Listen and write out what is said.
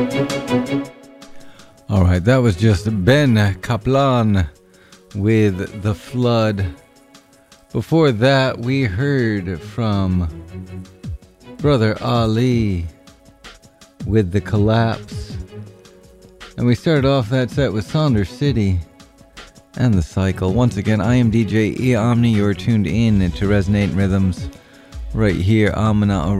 All right, that was just Ben Kaplan with The Flood. Before that, we heard from Brother Ali with The Collapse. And we started off that set with Saunders City and The Cycle. Once again, I am DJ E Omni. You're tuned in to Resonate Rhythms right here on Monotone